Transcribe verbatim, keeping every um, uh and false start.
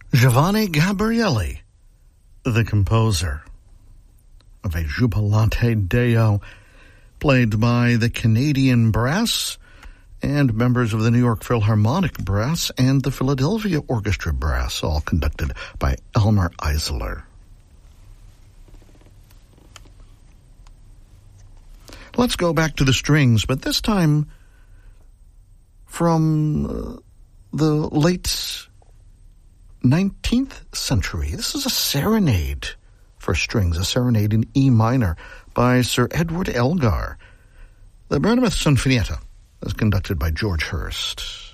Giovanni Gabrieli, the composer of a Jubilate Deo, played by the Canadian Brass and members of the New York Philharmonic Brass and the Philadelphia Orchestra Brass, all conducted by Elmer Eisler. Let's go back to the strings, but this time from uh, the late nineteenth century. This is a serenade for strings, a serenade in E minor by Sir Edward Elgar. The Bournemouth Sinfonietta is conducted by George Hurst.